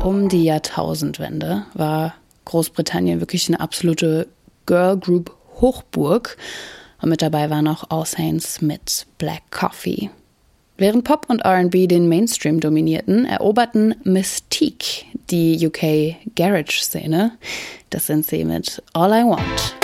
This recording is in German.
Um die Jahrtausendwende war Großbritannien wirklich eine absolute Girlgroup-Hochburg. Und mit dabei war noch All Saints mit Black Coffee. Während Pop und R&B den Mainstream dominierten, eroberten Mystique die UK-Garage-Szene. Das sind sie mit All I Want.